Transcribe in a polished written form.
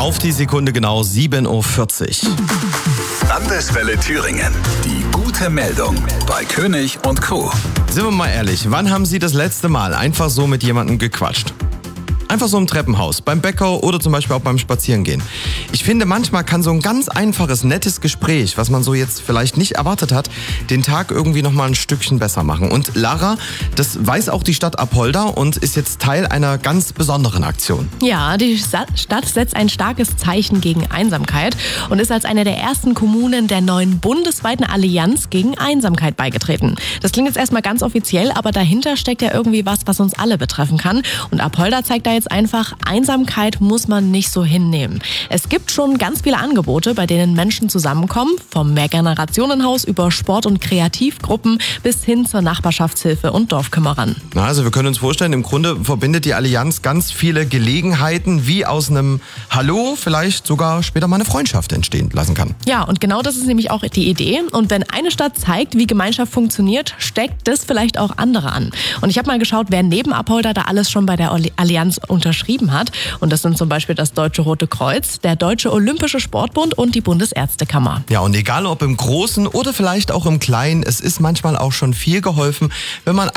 Auf die Sekunde genau 7:40 Uhr. Landeswelle Thüringen. Die gute Meldung bei König und Co. Sind wir mal ehrlich, wann haben Sie das letzte Mal einfach so mit jemandem gequatscht? Einfach so im Treppenhaus, beim Bäcker oder zum Beispiel auch beim Spazierengehen. Ich finde, manchmal kann so ein ganz einfaches, nettes Gespräch, was man so jetzt vielleicht nicht erwartet hat, den Tag irgendwie nochmal ein Stückchen besser machen. Und Lara, das weiß auch die Stadt Apolda und ist jetzt Teil einer ganz besonderen Aktion. Ja, die Stadt setzt ein starkes Zeichen gegen Einsamkeit und ist als eine der ersten Kommunen der neuen bundesweiten Allianz gegen Einsamkeit beigetreten. Das klingt jetzt erstmal ganz offiziell, aber dahinter steckt ja irgendwie was uns alle betreffen kann. Und Apolda zeigt da jetzt einfach, Einsamkeit muss man nicht so hinnehmen. Es gibt schon ganz viele Angebote, bei denen Menschen zusammenkommen, vom Mehrgenerationenhaus über Sport- und Kreativgruppen bis hin zur Nachbarschaftshilfe und Dorfkümmerern. Also wir können uns vorstellen, im Grunde verbindet die Allianz ganz viele Gelegenheiten, wie aus einem Hallo vielleicht sogar später mal eine Freundschaft entstehen lassen kann. Ja, und genau das ist nämlich auch die Idee. Und wenn eine Stadt zeigt, wie Gemeinschaft funktioniert, steckt das vielleicht auch andere an. Und ich habe mal geschaut, wer neben Apolda da alles schon bei der Allianz unterschrieben hat. Und das sind zum Beispiel das Deutsche Rote Kreuz, der Deutsche Olympische Sportbund und die Bundesärztekammer. Ja, und egal ob im Großen oder vielleicht auch im Kleinen, es ist manchmal auch schon viel geholfen, wenn man